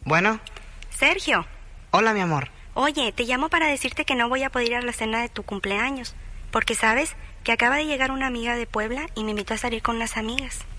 Bueno. Sergio. Hola, mi amor. Oye, te llamo para decirte que no voy a poder ir a la cena de tu cumpleaños, porque sabes que acaba de llegar una amiga de Puebla y me invitó a salir con unas amigas.